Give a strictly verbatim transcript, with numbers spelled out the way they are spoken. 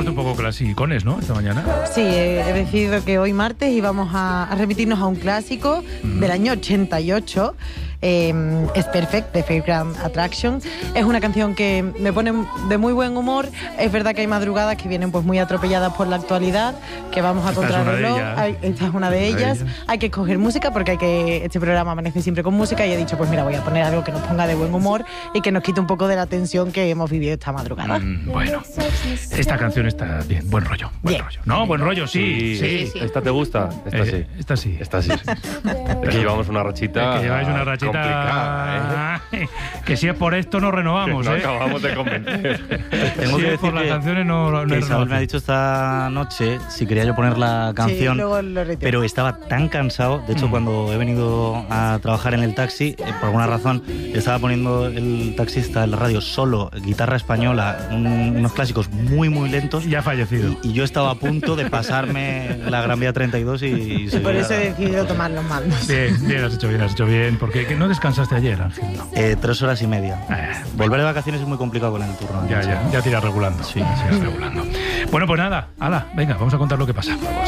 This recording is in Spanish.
puesto un poco clasicones, ¿no? Esta mañana. Sí, he, he decidido que hoy martes íbamos a, a remitirnos a un clásico mm. del año ochenta y ocho. Eh, es Perfect, de Fairground Attraction. Es una canción que me pone de muy buen humor. Es verdad que hay madrugadas que vienen pues muy atropelladas por la actualidad, que vamos a contrarreloj. Esta es una de ellas. Hay que escoger música porque hay que este programa amanece siempre con música y he dicho, pues mira, voy a poner algo que nos ponga de buen humor y que nos quite un poco de la tensión que hemos vivido esta madrugada. Mm, bueno, esta canción está bien, buen rollo, buen bien. rollo. No, buen rollo, sí, sí. sí, sí. ¿Esta te gusta? Esta eh, sí. Esta sí. Esta sí. Es que llevamos una rachita. Es que lleváis una rachita complicada, ¿eh? Que si es por esto no renovamos, no ¿eh? acabamos de convencer. Tengo si que es por decir las que, canciones no, no que hay Isabel me ha dicho esta noche si quería yo poner la canción, sí, luego lo retiro. Pero estaba tan cansado. De hecho, mm. cuando he venido a trabajar en el taxi, eh, por alguna razón, estaba poniendo el taxista en la radio solo guitarra española, un, unos clásicos muy, muy lentos. Ya ha fallecido. Y, y yo estaba a punto de pasarme la Gran Vía treinta y dos y... y, y por eso he decidido tomar los mandos. Bien, bien, has hecho bien, has hecho bien. Porque ¿no descansaste ayer, Ángel? No. Eh, tres horas y media. Eh, Volver de vacaciones es muy complicado con el turno. Ya, ya, ya te irás regulando. Sí, ya te irás regulando. Bueno, pues nada, ala, venga, vamos a contar lo que pasa. Vamos.